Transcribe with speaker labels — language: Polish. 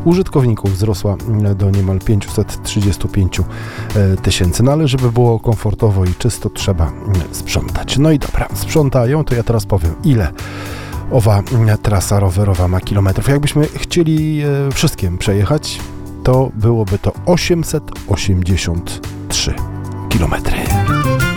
Speaker 1: użytkowników wzrosła do niemal 535 tysięcy. No ale żeby było komfortowo i czysto, trzeba sprzątać. No i dobra, sprzątają, to ja teraz powiem, ile owa trasa rowerowa ma kilometrów. Jakbyśmy chcieli wszystkim przejechać, to byłoby to 883 kilometry.